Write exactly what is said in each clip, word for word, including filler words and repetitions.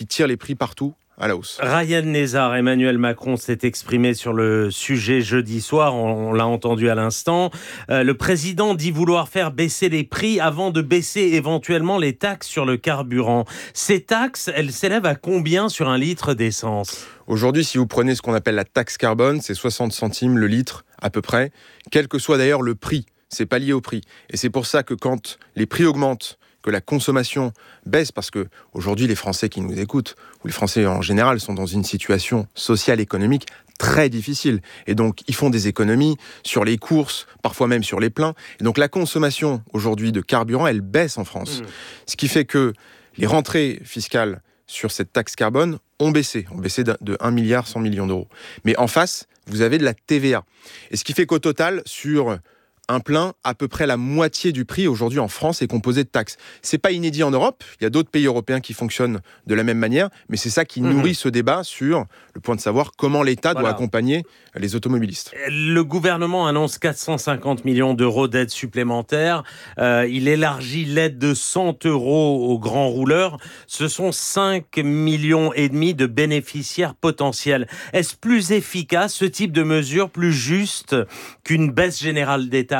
qui tire les prix partout à la hausse. Ryan Nezar, Emmanuel Macron s'est exprimé sur le sujet jeudi soir, on, on l'a entendu à l'instant. Euh, le président dit vouloir faire baisser les prix avant de baisser éventuellement les taxes sur le carburant. Ces taxes, elles s'élèvent à combien sur un litre d'essence ? Aujourd'hui, si vous prenez ce qu'on appelle la taxe carbone, c'est soixante centimes le litre à peu près, quel que soit d'ailleurs le prix. C'est pas lié au prix. Et c'est pour ça que quand les prix augmentent, que la consommation baisse, parce que aujourd'hui les Français qui nous écoutent, ou les Français en général, sont dans une situation sociale, économique très difficile. Et donc ils font des économies sur les courses, parfois même sur les pleins. Et donc la consommation aujourd'hui de carburant, elle baisse en France. Mmh. Ce qui fait que les rentrées fiscales sur cette taxe carbone ont baissé, ont baissé de un milliard cent millions d'euros. Mais en face, vous avez de la T V A. Et ce qui fait qu'au total, sur un plein, à peu près la moitié du prix aujourd'hui en France est composé de taxes. C'est pas inédit en Europe, il y a d'autres pays européens qui fonctionnent de la même manière, mais c'est ça qui mmh. nourrit ce débat sur le point de savoir comment l'État voilà. doit accompagner les automobilistes. Le gouvernement annonce quatre cent cinquante millions d'euros d'aide supplémentaire. Euh, il élargit l'aide de cent euros aux grands rouleurs. Ce sont cinq millions et demi de bénéficiaires potentiels. Est-ce plus efficace, ce type de mesure, plus juste qu'une baisse générale des taxes ?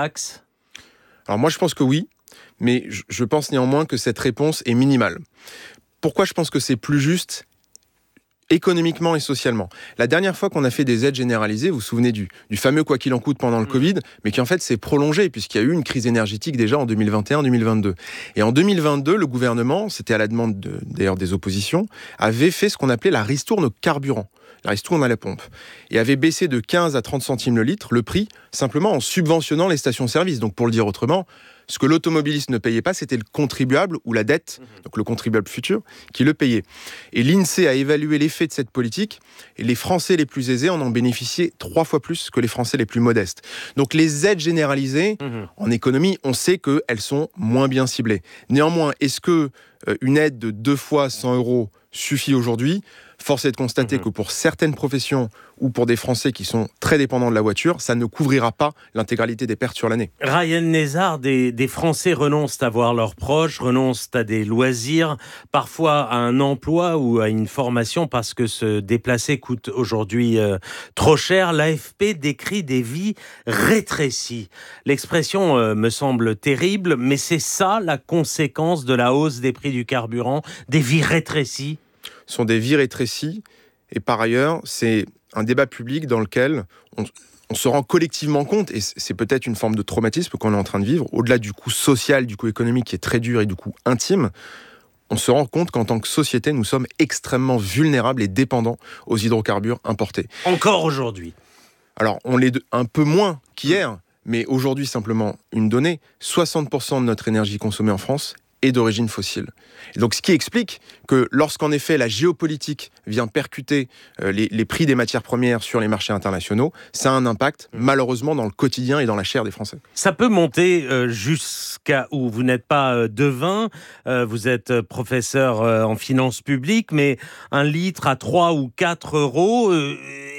Alors moi je pense que oui, mais je pense néanmoins que cette réponse est minimale. Pourquoi je pense que c'est plus juste économiquement et socialement ? La dernière fois qu'on a fait des aides généralisées, vous vous souvenez du, du fameux quoi qu'il en coûte pendant le Covid, mais qui en fait s'est prolongé puisqu'il y a eu une crise énergétique déjà en deux mille vingt et un deux mille vingt-deux. Et en deux mille vingt-deux, le gouvernement, c'était à la demande de, d'ailleurs des oppositions, avait fait ce qu'on appelait la ristourne au carburant. La ristourne à la pompe, et avait baissé de quinze à trente centimes le litre le prix, simplement en subventionnant les stations-service. Donc pour le dire autrement, ce que l'automobiliste ne payait pas, c'était le contribuable ou la dette, mmh. donc le contribuable futur, qui le payait. Et l'INSEE a évalué l'effet de cette politique, et les Français les plus aisés en ont bénéficié trois fois plus que les Français les plus modestes. Donc les aides généralisées, mmh. en économie, on sait qu'elles sont moins bien ciblées. Néanmoins, est-ce que euh, une aide de deux fois cent euros suffit aujourd'hui ? Force est de constater mmh. que pour certaines professions ou pour des Français qui sont très dépendants de la voiture, ça ne couvrira pas l'intégralité des pertes sur l'année. Ryan Nezar, des, des Français renoncent à voir leurs proches, renoncent à des loisirs, parfois à un emploi ou à une formation parce que se déplacer coûte aujourd'hui euh, trop cher. L'A F P décrit des vies rétrécies. L'expression euh, me semble terrible, mais c'est ça la conséquence de la hausse des prix du carburant, des vies rétrécies. Sont des vies rétrécies, et par ailleurs, c'est un débat public dans lequel on, on se rend collectivement compte, et c'est peut-être une forme de traumatisme qu'on est en train de vivre, au-delà du coût social, du coût économique qui est très dur et du coût intime, on se rend compte qu'en tant que société, nous sommes extrêmement vulnérables et dépendants aux hydrocarbures importés. Encore aujourd'hui. Alors, on l'est un peu moins qu'hier, mais aujourd'hui, simplement une donnée, soixante pour cent de notre énergie consommée en France et d'origine fossile. Et donc, ce qui explique que lorsqu'en effet la géopolitique vient percuter euh, les, les prix des matières premières sur les marchés internationaux, ça a un impact malheureusement dans le quotidien et dans la chair des Français. Ça peut monter euh, jusqu'à où vous n'êtes pas euh, devin, euh, vous êtes professeur euh, en finances publiques, mais un litre à trois ou quatre euros euh,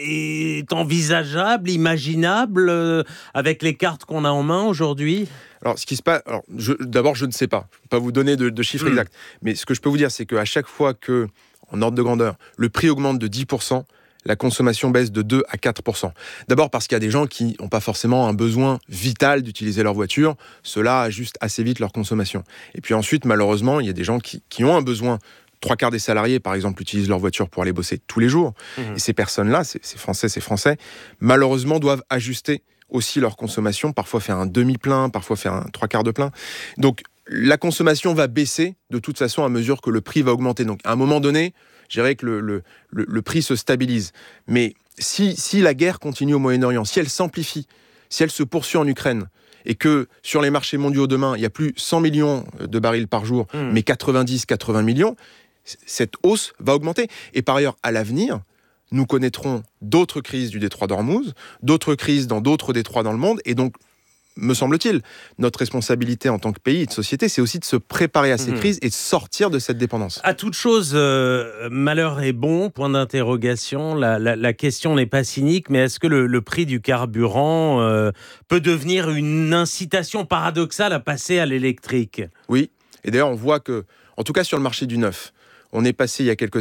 est envisageable, imaginable, euh, avec les cartes qu'on a en main aujourd'hui ? Alors, ce qui se passe, alors, je, d'abord, je ne sais pas. Je ne peux pas vous donner de, de chiffres mmh. exacts. Mais ce que je peux vous dire, c'est qu'à chaque fois que, en ordre de grandeur, le prix augmente de dix pour cent, la consommation baisse de deux à quatre pour cent. D'abord parce qu'il y a des gens qui n'ont pas forcément un besoin vital d'utiliser leur voiture. Cela ajuste assez vite leur consommation. Et puis ensuite, malheureusement, il y a des gens qui, qui ont un besoin. Trois quarts des salariés, par exemple, utilisent leur voiture pour aller bosser tous les jours. Mmh. Et ces personnes-là, ces, ces Français, ces Français, malheureusement, doivent ajuster aussi leur consommation, parfois faire un demi-plein, parfois faire un trois quarts de plein. Donc, la consommation va baisser de toute façon à mesure que le prix va augmenter. Donc, à un moment donné, je dirais que le, le, le, le prix se stabilise. Mais si, si la guerre continue au Moyen-Orient, si elle s'amplifie, si elle se poursuit en Ukraine, et que sur les marchés mondiaux demain, il y a plus cent millions de barils par jour, mmh. mais quatre-vingt-dix à quatre-vingts millions, cette hausse va augmenter. Et par ailleurs, à l'avenir, nous connaîtrons d'autres crises du détroit d'Ormuz, d'autres crises dans d'autres détroits dans le monde, et donc, me semble-t-il, notre responsabilité en tant que pays et de société, c'est aussi de se préparer à ces mmh. crises et de sortir de cette dépendance. À toute chose, euh, malheur est bon, point d'interrogation. La, la, la question n'est pas cynique, mais est-ce que le, le prix du carburant euh, peut devenir une incitation paradoxale à passer à l'électrique ? Oui, et d'ailleurs, on voit que, en tout cas sur le marché du neuf, on est passé il y a quelques